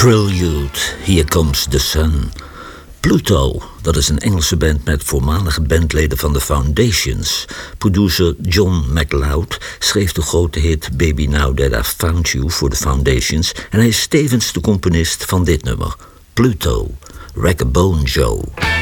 Prelude, Here Comes the Sun. Pluto, dat is een Engelse band met voormalige bandleden van The Foundations. Producer John McLeod schreef de grote hit Baby Now That I've Found You voor The Foundations en hij is tevens de componist van dit nummer, Pluto, Rack-a-Bone Joe.